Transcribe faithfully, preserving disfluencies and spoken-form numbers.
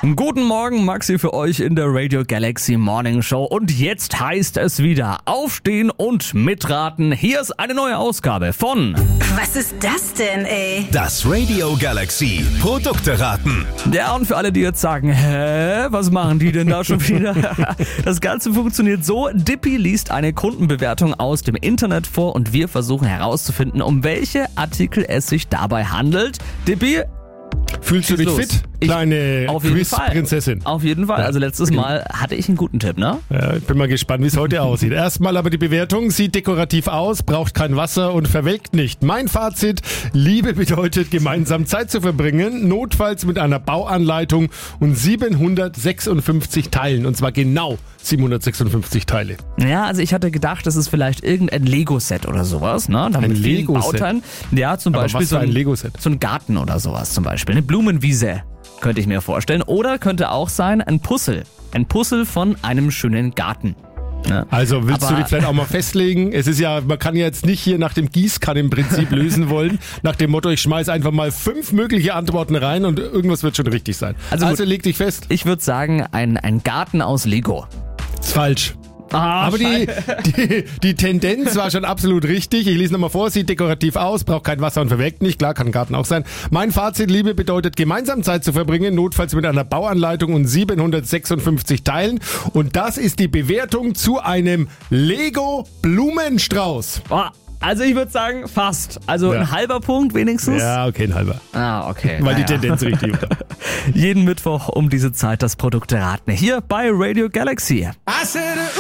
Guten Morgen, Maxi für euch in der Radio Galaxy Morning Show. Und jetzt heißt es wieder aufstehen und mitraten. Hier ist eine neue Ausgabe von Was ist das denn, ey? Das Radio Galaxy Produkte raten. Ja, und für alle, die jetzt sagen, hä, was machen die denn da schon wieder? Das Ganze funktioniert so, Dippy liest eine Kundenbewertung aus dem Internet vor und wir versuchen herauszufinden, um welche Artikel es sich dabei handelt. Dippy, fühlst du dich los. fit? Kleine Quiz-Prinzessin. Auf jeden Fall. Also letztes Mal hatte ich einen guten Tipp, ne? Ja, ich bin mal gespannt, wie es heute aussieht. Erstmal aber die Bewertung. Sieht dekorativ aus, braucht kein Wasser und verwelkt nicht. Mein Fazit: Liebe bedeutet, gemeinsam Zeit zu verbringen, notfalls mit einer Bauanleitung und siebenhundertsechsundfünfzig Teilen. Und zwar genau siebenhundertsechsundfünfzig Teile. Ja, also ich hatte gedacht, das ist vielleicht irgendein Lego-Set oder sowas, ne? Da Ein mit vielen Lego-Set? Bauteilen. Ja, zum Aber Beispiel was so für ein Lego-Set? so ein Garten oder sowas zum Beispiel. Eine Blumenwiese könnte ich mir vorstellen. Oder könnte auch sein ein Puzzle. Ein Puzzle von einem schönen Garten. Ja. Also willst Aber du dich vielleicht auch mal festlegen? Es ist ja, man kann ja jetzt nicht hier nach dem Gießkannenprinzip lösen wollen. Nach dem Motto, ich schmeiß einfach mal fünf mögliche Antworten rein und irgendwas wird schon richtig sein. Also Also, gut. leg dich fest. Ich würde sagen, ein, ein Garten aus Lego. Ist falsch. Ah, Aber die, die, die Tendenz war schon absolut richtig. Ich lese nochmal vor, sieht dekorativ aus, braucht kein Wasser und verwelkt nicht. Klar, kann ein Garten auch sein. Mein Fazit: Liebe bedeutet, gemeinsam Zeit zu verbringen, notfalls mit einer Bauanleitung und siebenhundertsechsundfünfzig Teilen. Und das ist die Bewertung zu einem Lego Blumenstrauß. Oh, also ich würde sagen, fast. Also Ja. ein halber Punkt wenigstens. Ja, okay, ein halber. Ah, okay. Weil die naja. Tendenz richtig war. Jeden Mittwoch um diese Zeit das Produkte raten. Hier bei Radio Galaxy. I said,